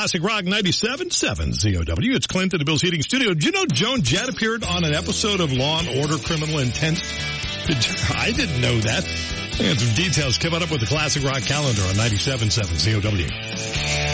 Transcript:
Classic Rock 97.7 ZOW. It's Clint in the Bill's Heating Studio. Did you know Joan Jett appeared on an episode of Law & Order Criminal Intent? I didn't know that. I got some details coming up with the Classic Rock calendar on 97.7 ZOW.